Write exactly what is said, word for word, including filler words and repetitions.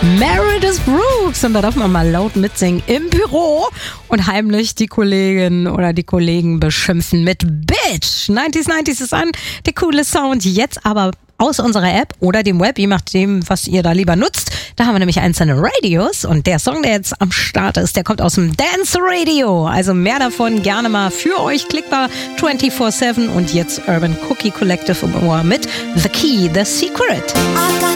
Meredith Brooks. Und da darf man mal laut mitsingen im Büro und heimlich die Kollegin oder die Kollegen beschimpfen mit Bitch. neunziger neunzig ist an, der coole Sound. Jetzt aber aus unserer App oder dem Web, je nachdem, was ihr da lieber nutzt. Da haben wir nämlich einzelne Radios und der Song, der jetzt am Start ist, der kommt aus dem Dance Radio. Also mehr davon gerne mal für euch klickbar vierundzwanzig sieben und jetzt Urban Cookie Collective im Ohr mit The Key, The Secret.